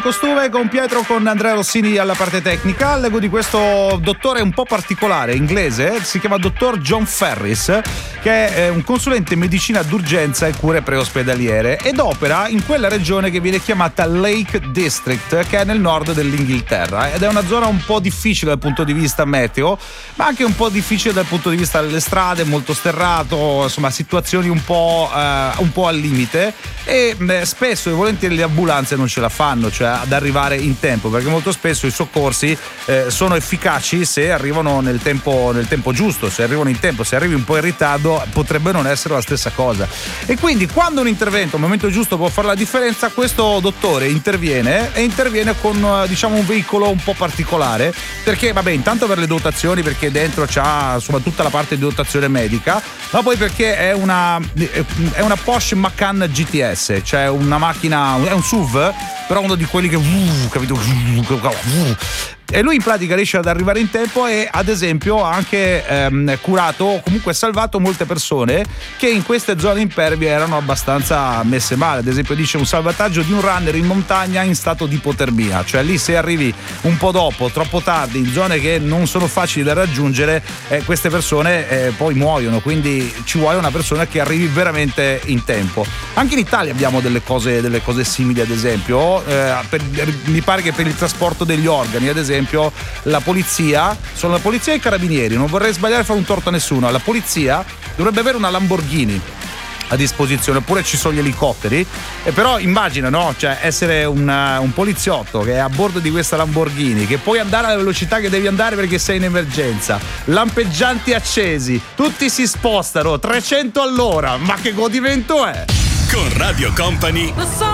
Costume con Pietro, con Andrea Rossini alla parte tecnica. Leggo di questo dottore un po' particolare inglese, si chiama dottor John Ferris, che è un consulente in medicina d'urgenza e cure preospedaliere ed opera in quella regione che viene chiamata Lake District, che è nel nord dell'Inghilterra, ed è una zona un po' difficile dal punto di vista meteo, ma anche un po' difficile dal punto di vista delle strade, molto sterrato, insomma situazioni un po' al limite, e spesso e volentieri le ambulanze non ce la fanno, cioè ad arrivare in tempo, perché molto spesso i soccorsi sono efficaci se arrivano nel tempo giusto, se arrivano in tempo. Se arrivi un po' in ritardo potrebbe non essere la stessa cosa, e quindi quando un intervento al momento giusto può fare la differenza, questo dottore interviene con diciamo un veicolo un po' particolare, perché vabbè, intanto per le dotazioni, perché dentro c'ha insomma tutta la parte di dotazione medica, ma poi perché è una Porsche Macan GTS, cioè una macchina, è un SUV, però uno di quelli che capito? E lui in pratica riesce ad arrivare in tempo e ad esempio ha anche curato o comunque salvato molte persone che in queste zone impervie erano abbastanza messe male. Ad esempio dice un salvataggio di un runner in montagna in stato di ipotermia, cioè lì se arrivi un po' dopo, troppo tardi, in zone che non sono facili da raggiungere, queste persone poi muoiono, quindi ci vuole una persona che arrivi veramente in tempo. Anche in Italia abbiamo delle cose simili, ad esempio mi pare che per il trasporto degli organi, ad esempio la polizia e i carabinieri, non vorrei sbagliare e fare un torto a nessuno, la polizia dovrebbe avere una Lamborghini a disposizione, oppure ci sono gli elicotteri, però immagina, no? Cioè essere un poliziotto che è a bordo di questa Lamborghini, che puoi andare alla velocità che devi andare perché sei in emergenza, lampeggianti accesi, tutti si spostano 300 all'ora, ma che godimento è! Con Radio Company